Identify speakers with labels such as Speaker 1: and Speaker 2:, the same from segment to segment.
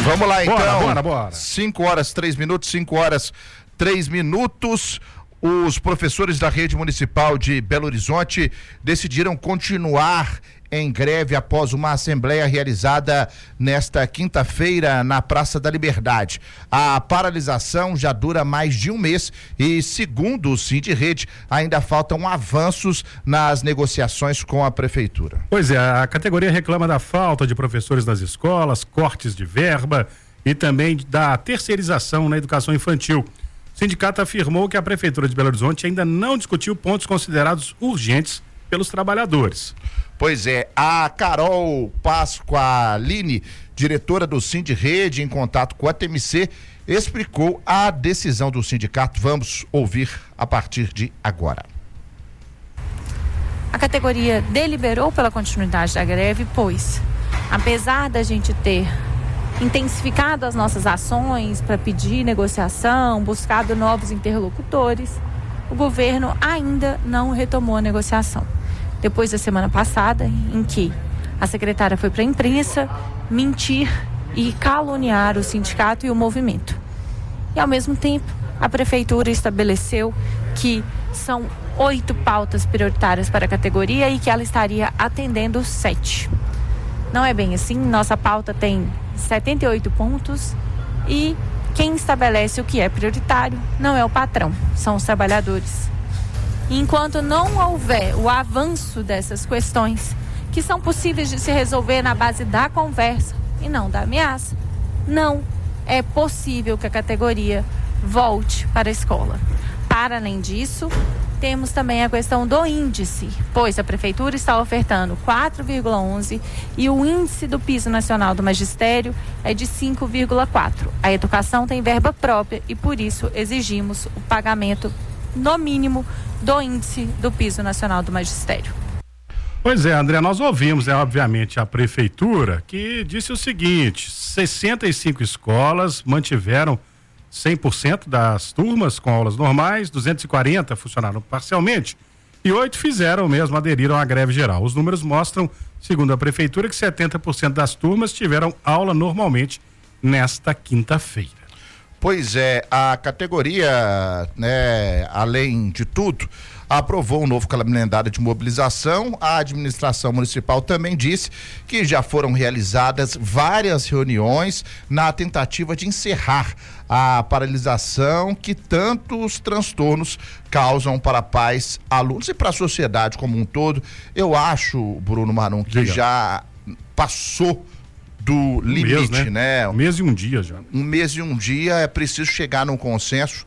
Speaker 1: Vamos lá então.
Speaker 2: Bora.
Speaker 1: 5 horas 3 minutos, 5 horas 3 minutos. Os professores da rede municipal de Belo Horizonte decidiram continuar em greve após uma assembleia realizada nesta quinta-feira na Praça da Liberdade. A paralisação já dura mais de um mês e, segundo o Sindirrede, ainda faltam avanços nas negociações com a prefeitura.
Speaker 2: Pois é, a categoria reclama da falta de professores nas escolas, cortes de verba e também da terceirização na educação infantil. O sindicato afirmou que a prefeitura de Belo Horizonte ainda não discutiu pontos considerados urgentes pelos trabalhadores.
Speaker 1: Pois é, a Carol Pasqualini, diretora do Sindirrede, em contato com a TMC, explicou a decisão do sindicato. Vamos ouvir a partir de agora.
Speaker 3: A categoria deliberou pela continuidade da greve, pois, apesar da gente ter intensificado as nossas ações para pedir negociação, buscado novos interlocutores, o governo ainda não retomou a negociação. Depois da semana passada, em que a secretária foi para a imprensa mentir e caluniar o sindicato e o movimento. E, ao mesmo tempo, a prefeitura estabeleceu que são 8 pautas prioritárias para a categoria e que ela estaria atendendo 7. Não é bem assim, nossa pauta tem 78 pontos e quem estabelece o que é prioritário não é o patrão, são os trabalhadores. Enquanto não houver o avanço dessas questões, que são possíveis de se resolver na base da conversa e não da ameaça, não é possível que a categoria volte para a escola. Para além disso, temos também a questão do índice, pois a prefeitura está ofertando 4,11 e o índice do piso nacional do magistério é de 5,4. A educação tem verba própria e por isso exigimos o pagamento no mínimo do índice do piso nacional do magistério.
Speaker 2: Pois é, André, nós ouvimos, obviamente, a prefeitura que disse o seguinte: 65 escolas mantiveram 100% das turmas com aulas normais, 240 funcionaram parcialmente e 8 fizeram mesmo, aderiram à greve geral. Os números mostram, segundo a prefeitura, que 70% das turmas tiveram aula normalmente nesta quinta-feira.
Speaker 1: Pois é, a categoria, né, além de tudo, aprovou um novo calendário de mobilização. A administração municipal também disse que já foram realizadas várias reuniões na tentativa de encerrar a paralisação que tantos transtornos causam para pais, alunos e para a sociedade como um todo. Eu acho, Bruno Marum, que já passou do limite, né?
Speaker 2: Um mês e um dia já.
Speaker 1: Um mês e um dia, é preciso chegar num consenso.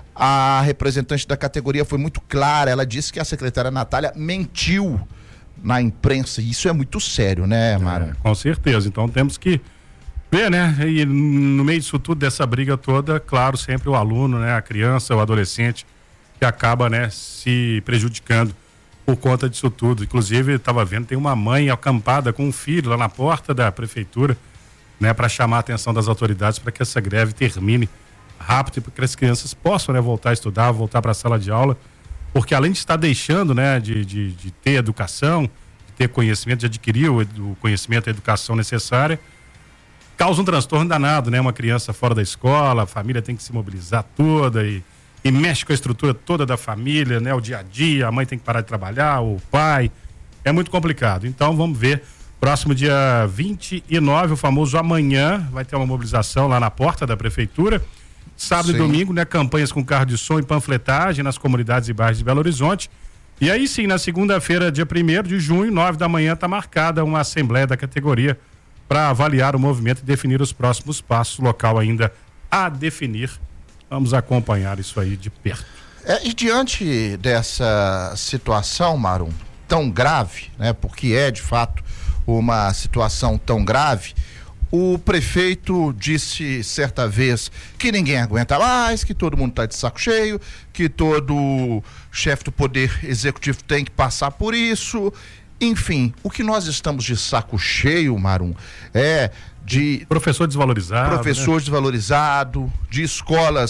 Speaker 1: A representante da categoria foi muito clara, ela disse que a secretária Natália mentiu na imprensa, e isso é muito sério, né, Mara?
Speaker 2: Com certeza, então temos que ver, né, e no meio disso tudo, dessa briga toda, claro, sempre o aluno, né, a criança, o adolescente, que acaba, né, se prejudicando por conta disso tudo. Inclusive, estava vendo, tem uma mãe acampada com um filho lá na porta da prefeitura, né, para chamar a atenção das autoridades para que essa greve termine rápido e para que as crianças possam, né, voltar a estudar, voltar para a sala de aula, porque além de estar deixando, né, de ter educação, de ter conhecimento, de adquirir o conhecimento e a educação necessária, causa um transtorno danado, né, uma criança fora da escola, a família tem que se mobilizar toda e mexe com a estrutura toda da família, né, o dia a dia, a mãe tem que parar de trabalhar, o pai, é muito complicado. Então vamos ver, próximo dia 29, o famoso amanhã, vai ter uma mobilização lá na porta da prefeitura. Sábado e domingo, né, campanhas com carro de som e panfletagem nas comunidades e bairros de Belo Horizonte. E aí sim, na segunda-feira, dia 1º de junho, 9 da manhã, está marcada uma assembleia da categoria para avaliar o movimento e definir os próximos passos. Local ainda a definir. Vamos acompanhar isso aí de perto.
Speaker 1: E diante dessa situação, Marum, tão grave, né, porque é de fato uma situação tão grave, o prefeito disse certa vez que ninguém aguenta mais, que todo mundo está de saco cheio, que todo chefe do poder executivo tem que passar por isso. Enfim, o que nós estamos de saco cheio, Marum, é de
Speaker 2: professor desvalorizado,
Speaker 1: desvalorizado, de escolas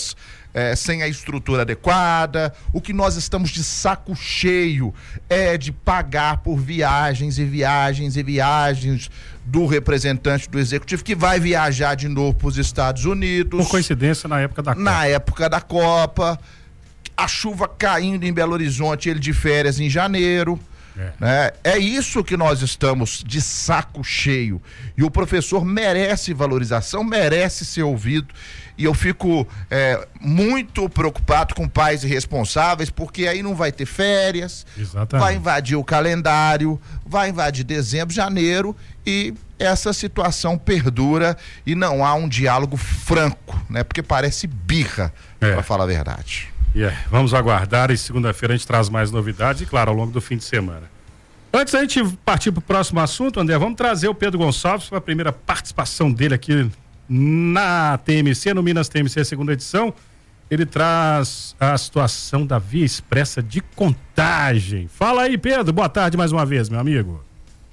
Speaker 1: sem a estrutura adequada. O que nós estamos de saco cheio é de pagar por viagens e viagens e viagens do representante do executivo que vai viajar de novo para os Estados Unidos.
Speaker 2: Por coincidência, na época da Copa.
Speaker 1: Na época da Copa. A chuva caindo em Belo Horizonte, ele de férias em janeiro. Né? É isso que nós estamos de saco cheio. E o professor merece valorização, merece ser ouvido. E eu fico muito preocupado com pais irresponsáveis, porque aí não vai ter férias. Exatamente. Vai invadir o calendário, vai invadir dezembro, janeiro, e essa situação perdura e não há um diálogo franco, né? Porque parece birra, para falar a verdade.
Speaker 2: Vamos aguardar, e segunda-feira a gente traz mais novidades, e claro, ao longo do fim de semana. Antes da gente partir para o próximo assunto, André, vamos trazer o Pedro Gonçalves para a primeira participação dele aqui na TMC, no Minas TMC, segunda edição. Ele traz a situação da Via Expressa de Contagem. Fala aí, Pedro, boa tarde mais uma vez, meu amigo.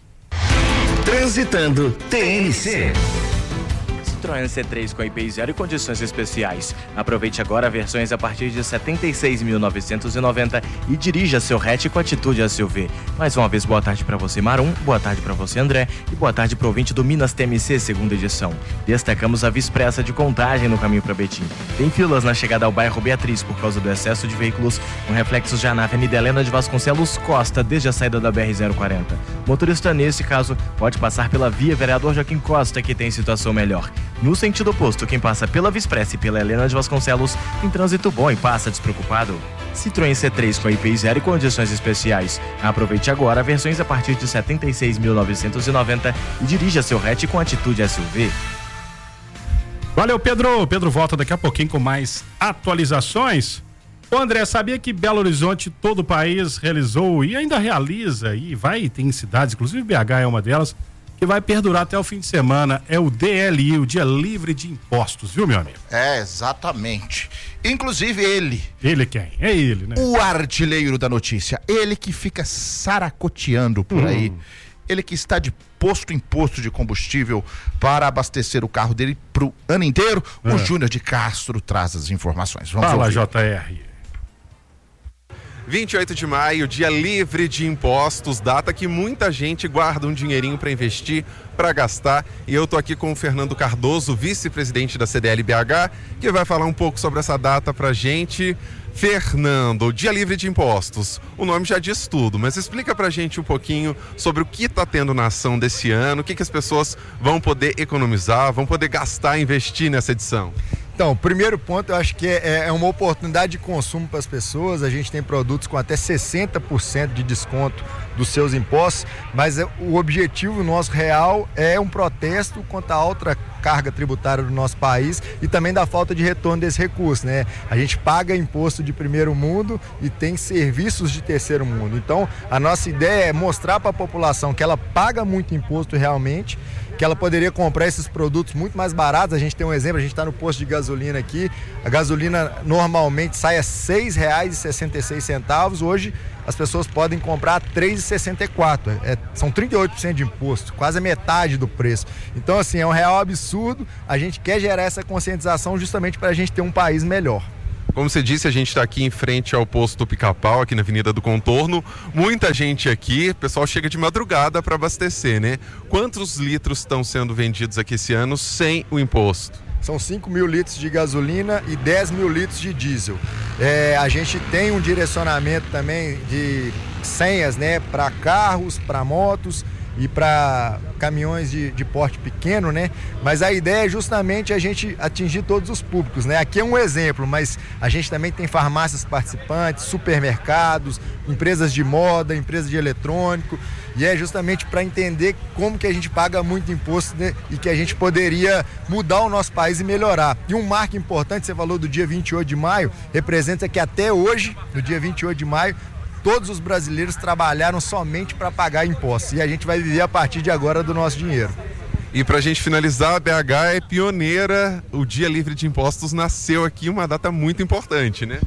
Speaker 4: Transitando TMC.
Speaker 5: Citroën C3 com IPI 0 e condições especiais. Aproveite agora versões a partir de 76.990 e dirija seu hatch com atitude SUV. Mais uma vez, boa tarde para você, Marum, boa tarde para você, André, e boa tarde pro ouvinte do Minas TMC, segunda edição. Destacamos a Via Expressa de Contagem no caminho para Betim. Tem filas na chegada ao bairro Beatriz por causa do excesso de veículos, com reflexos já na Avenida Helena de Vasconcelos Costa, desde a saída da BR-040. Motorista, nesse caso, pode passar pela Via Vereador Joaquim Costa, que tem situação melhor. No sentido oposto, quem passa pela Via Expressa e pela Helena de Vasconcelos tem trânsito bom e passa despreocupado. Citroën C3 com IPI 0 e condições especiais. Aproveite agora versões a partir de 76.990 e dirija seu hatch com atitude SUV.
Speaker 2: Valeu, Pedro. Pedro volta daqui a pouquinho com mais atualizações. Ô, André, sabia que Belo Horizonte, todo o país, realizou e ainda realiza, e tem cidades, inclusive BH é uma delas, que vai perdurar até o fim de semana, é o DLI, o Dia Livre de Impostos, viu, meu amigo?
Speaker 1: Exatamente. Inclusive ele.
Speaker 2: Ele quem? É ele, né?
Speaker 1: O artilheiro da notícia, ele que fica saracoteando por aí, ele que está de posto em posto de combustível para abastecer o carro dele pro ano inteiro, o Júnior de Castro traz as informações. Vamos
Speaker 2: Fala,
Speaker 1: ouvir.
Speaker 2: JR.
Speaker 6: 28 de maio, Dia Livre de Impostos, data que muita gente guarda um dinheirinho para investir, para gastar. E eu tô aqui com o Fernando Cardoso, vice-presidente da CDL BH, que vai falar um pouco sobre essa data pra gente. Fernando, Dia Livre de Impostos, o nome já diz tudo, mas explica pra gente um pouquinho sobre o que está tendo na ação desse ano, o que as pessoas vão poder economizar, vão poder gastar e investir nessa edição.
Speaker 7: Então, o primeiro ponto, eu acho que é uma oportunidade de consumo para as pessoas. A gente tem produtos com até 60% de desconto dos seus impostos, mas o objetivo nosso real é um protesto contra a alta carga tributária do nosso país e também da falta de retorno desse recurso, né? A gente paga imposto de primeiro mundo e tem serviços de terceiro mundo. Então, a nossa ideia é mostrar para a população que ela paga muito imposto realmente, que ela poderia comprar esses produtos muito mais baratos. A gente tem um exemplo, a gente está no posto de gasolina aqui, a gasolina normalmente sai a R$ 6,66, hoje as pessoas podem comprar a R$ 3,64, são 38% de imposto, quase a metade do preço. Então, assim, é um real absurdo, a gente quer gerar essa conscientização justamente para a gente ter um país melhor.
Speaker 6: Como você disse, a gente está aqui em frente ao posto do Pica-Pau, aqui na Avenida do Contorno. Muita gente aqui, o pessoal chega de madrugada para abastecer, né? Quantos litros estão sendo vendidos aqui esse ano sem o imposto?
Speaker 7: São 5 mil litros de gasolina e 10 mil litros de diesel. A gente tem um direcionamento também de senhas, né, para carros, para motos e para caminhões de porte pequeno, né? Mas a ideia é justamente a gente atingir todos os públicos, né? Aqui é um exemplo, mas a gente também tem farmácias participantes, supermercados, empresas de moda, empresas de eletrônico, e é justamente para entender como que a gente paga muito imposto, né? E que a gente poderia mudar o nosso país e melhorar. E um marco importante, você falou do dia 28 de maio, representa que até hoje, no dia 28 de maio, todos os brasileiros trabalharam somente para pagar impostos. E a gente vai viver a partir de agora do nosso dinheiro.
Speaker 6: E para a gente finalizar, a BH é pioneira. O Dia Livre de Impostos nasceu aqui, uma data muito importante, né?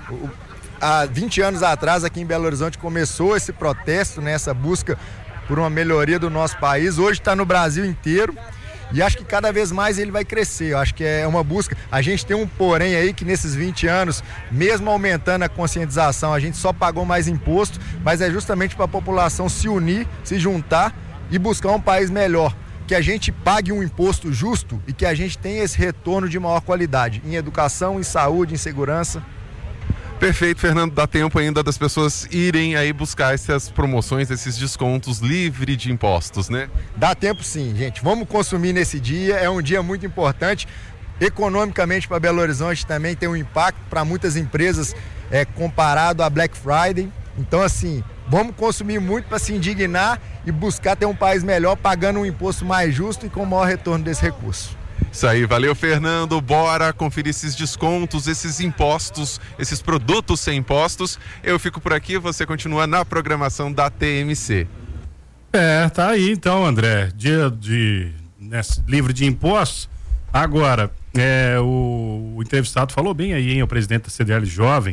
Speaker 7: Há 20 anos atrás, aqui em Belo Horizonte, começou esse protesto, né, essa busca por uma melhoria do nosso país. Hoje está no Brasil inteiro. E acho que cada vez mais ele vai crescer. Eu acho que é uma busca. A gente tem um porém aí que nesses 20 anos, mesmo aumentando a conscientização, a gente só pagou mais imposto, mas é justamente para a população se unir, se juntar e buscar um país melhor. Que a gente pague um imposto justo e que a gente tenha esse retorno de maior qualidade em educação, em saúde, em segurança.
Speaker 6: Perfeito, Fernando. Dá tempo ainda das pessoas irem aí buscar essas promoções, esses descontos livre de impostos, né?
Speaker 7: Dá tempo sim, gente. Vamos consumir nesse dia. É um dia muito importante. Economicamente para Belo Horizonte também tem um impacto para muitas empresas comparado a Black Friday. Então, assim, vamos consumir muito para se indignar e buscar ter um país melhor, pagando um imposto mais justo e com maior retorno desse recurso.
Speaker 6: Isso aí, valeu, Fernando. Bora conferir esses descontos, esses impostos, esses produtos sem impostos. Eu fico por aqui, você continua na programação da TMC.
Speaker 2: Tá aí então, André, dia livre de impostos. Agora, o entrevistado falou bem aí, hein, o presidente da CDL Jovem.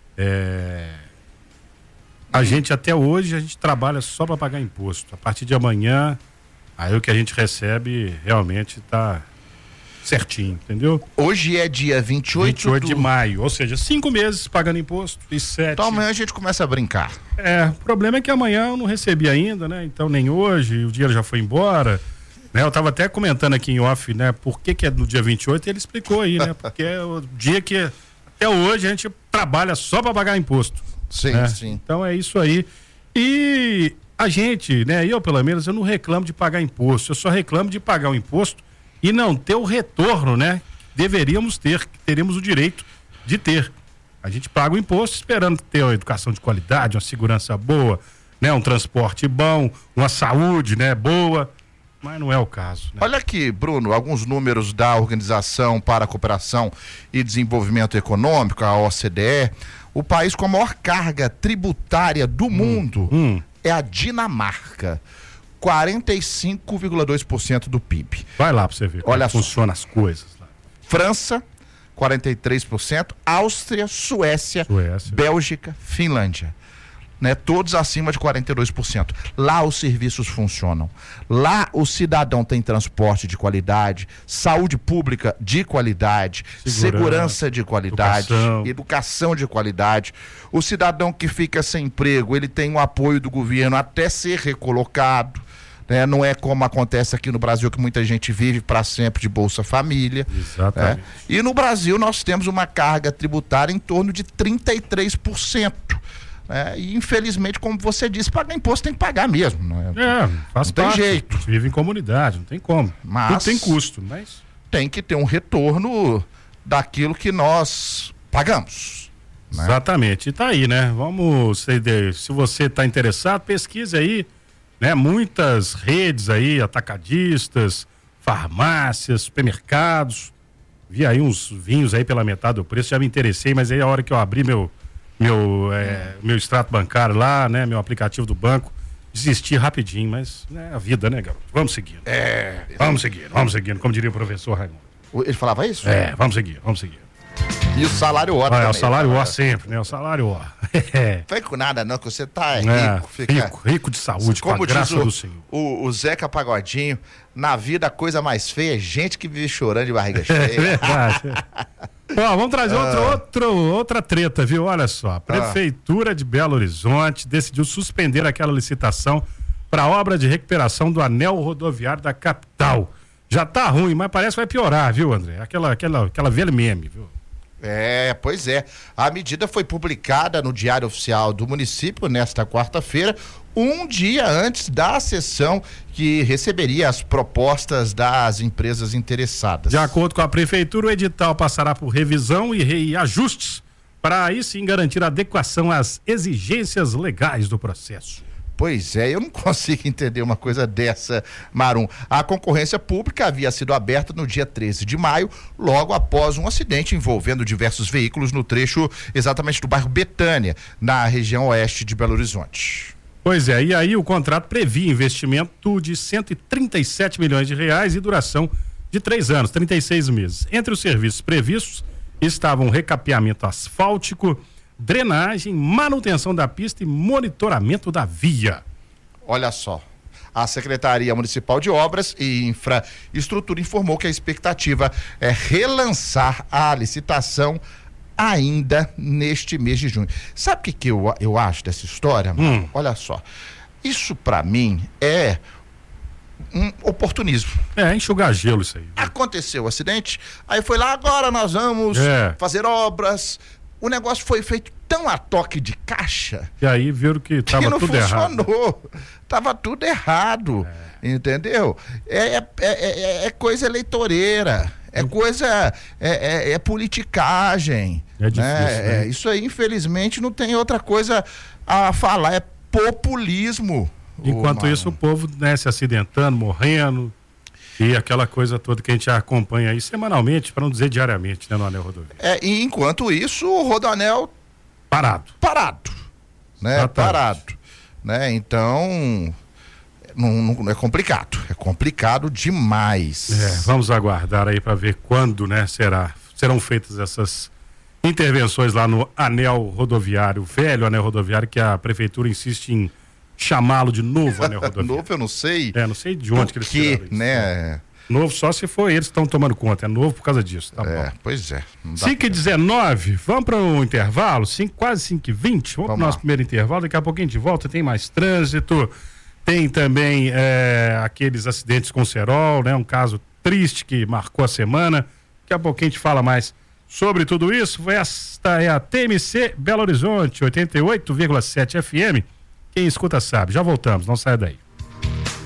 Speaker 2: A gente até hoje, a gente trabalha só para pagar imposto. A partir de amanhã, aí o que a gente recebe realmente tá certinho, entendeu?
Speaker 1: Hoje é dia 28
Speaker 2: de maio, ou seja, 5 meses pagando imposto e 7.
Speaker 1: Então amanhã a gente começa a brincar.
Speaker 2: O problema é que amanhã eu não recebi ainda, né? Então nem hoje, o dinheiro já foi embora, né? Eu tava até comentando aqui em off, né? Por que é no dia 28, ele explicou aí, né? Porque é o dia que até hoje a gente trabalha só para pagar imposto.
Speaker 1: Sim,
Speaker 2: né?
Speaker 1: sim.
Speaker 2: Então é isso aí. E a gente, né? Eu pelo menos, eu não reclamo de pagar imposto, eu só reclamo de pagar o imposto e não ter o retorno, né? Deveríamos ter, que teríamos o direito de ter. A gente paga o imposto esperando ter uma educação de qualidade, uma segurança boa, né? Um transporte bom, uma saúde, né? Boa, mas não é o caso, né?
Speaker 1: Olha aqui, Bruno, alguns números da Organização para a Cooperação e Desenvolvimento Econômico, a OCDE. O país com a maior carga tributária do mundo é a Dinamarca. 45,2% do PIB.
Speaker 2: Vai lá pra você ver como funcionam as coisas lá.
Speaker 1: França, 43%, Áustria, Suécia, Bélgica, Finlândia. Né? Todos acima de 42%. Lá os serviços funcionam. Lá o cidadão tem transporte de qualidade, saúde pública de qualidade, segurança de qualidade, educação de qualidade. O cidadão que fica sem emprego, ele tem o apoio do governo até ser recolocado. Né? Não é como acontece aqui no Brasil, que muita gente vive para sempre de Bolsa Família.
Speaker 2: Exatamente.
Speaker 1: Né? E no Brasil nós temos uma carga tributária em torno de 33%. E infelizmente, como você disse, pagar imposto tem que pagar mesmo.
Speaker 2: Faz
Speaker 1: não tem
Speaker 2: parte.
Speaker 1: jeito.
Speaker 2: A gente vive em comunidade, não tem como.
Speaker 1: Mas
Speaker 2: tudo tem custo, mas
Speaker 1: tem que ter um retorno daquilo que nós pagamos. Né?
Speaker 2: Exatamente. E tá aí, né? Vamos, se você está interessado, pesquise aí, né? Muitas redes aí, atacadistas, farmácias, supermercados. Vi aí uns vinhos aí pela metade do preço, já me interessei, mas aí a hora que eu abri meu extrato bancário lá, né? Meu aplicativo do banco, desisti rapidinho, mas é a vida, né, garoto? Vamos seguindo. Vamos seguindo, como diria o professor Raimundo.
Speaker 1: Ele falava isso?
Speaker 2: Vamos seguir.
Speaker 1: E o salário ó também.
Speaker 2: O salário ó sempre, né? O salário ó.
Speaker 1: Não com nada não, que você tá rico.
Speaker 2: Rico de saúde,
Speaker 1: como
Speaker 2: com a graça
Speaker 1: diz
Speaker 2: do Senhor.
Speaker 1: O Zeca Pagodinho, na vida a coisa mais feia é gente que vive chorando de barriga cheia.
Speaker 2: É verdade. Vamos trazer outra treta, viu? Olha só, a Prefeitura de Belo Horizonte decidiu suspender aquela licitação para a obra de recuperação do anel rodoviário da capital. Já tá ruim, mas parece que vai piorar, viu, André? Aquela velha meme, viu?
Speaker 1: Pois é. A medida foi publicada no Diário Oficial do município nesta quarta-feira, um dia antes da sessão que receberia as propostas das empresas interessadas.
Speaker 2: De acordo com a prefeitura, o edital passará por revisão e ajustes para aí sim garantir a adequação às exigências legais do processo.
Speaker 1: Pois é, eu não consigo entender uma coisa dessa, Marum. A concorrência pública havia sido aberta no dia 13 de maio, logo após um acidente envolvendo diversos veículos no trecho exatamente do bairro Betânia, na região oeste de Belo Horizonte.
Speaker 2: Pois é, e aí o contrato previa investimento de 137 milhões de reais e duração de 3 anos, 36 meses. Entre os serviços previstos estavam recapeamento asfáltico, drenagem, manutenção da pista e monitoramento da via.
Speaker 1: Olha só, A Secretaria Municipal de Obras e Infraestrutura informou que a expectativa é relançar a licitação ainda neste mês de junho. Sabe o que eu acho dessa história, mano? Olha só, isso para mim é um oportunismo.
Speaker 2: Enxugar gelo isso aí.
Speaker 1: Aconteceu o acidente, aí foi lá, agora nós vamos fazer obras. O negócio foi feito tão a toque de caixa.
Speaker 2: E aí viram que tava tudo errado.
Speaker 1: Não funcionou. Tava tudo errado. Entendeu? É coisa eleitoreira. É coisa. É politicagem.
Speaker 2: É difícil. Né?
Speaker 1: Isso aí, infelizmente, não tem outra coisa a falar. É populismo.
Speaker 2: Enquanto isso, o povo, né, se acidentando, morrendo, e aquela coisa toda que a gente acompanha aí semanalmente, para não dizer diariamente, né, no anel rodoviário.
Speaker 1: E enquanto isso, o rodoanel parado, né? Parado, né? Então, não é complicado demais.
Speaker 2: Vamos aguardar aí para ver quando, né, serão feitas essas intervenções lá no anel rodoviário, velho anel rodoviário, que a prefeitura insiste em chamá-lo de novo anel rodoviário.
Speaker 1: Novo eu não sei.
Speaker 2: Não sei de onde que eles tiraram isso.
Speaker 1: Né?
Speaker 2: Novo só se for eles que estão tomando conta. É novo por causa disso. Tá bom.
Speaker 1: Pois é.
Speaker 2: 5h19, vamos para o intervalo, quase 5h20. Vamos para o nosso primeiro intervalo. Daqui a pouco a gente volta, tem mais trânsito. Tem também aqueles acidentes com cerol, né? Um caso triste que marcou a semana. Daqui a pouco a gente fala mais sobre tudo isso. Esta é a TMC Belo Horizonte, 88,7 FM. Quem escuta sabe. Já voltamos, não saia daí.